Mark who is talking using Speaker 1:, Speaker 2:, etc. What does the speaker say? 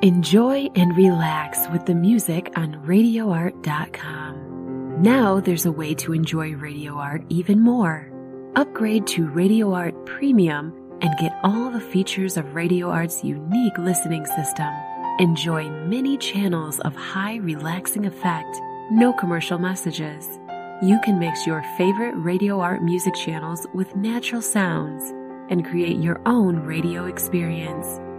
Speaker 1: Enjoy and relax with the music on RadioArt.com. Now there's a way to enjoy Radio Art even more. Upgrade to Radio Art Premium and get all the features of Radio Art's unique listening system. Enjoy many channels of high relaxing effect, no commercial messages. You can mix your favorite Radio Art music channels with natural sounds and create your own radio experience.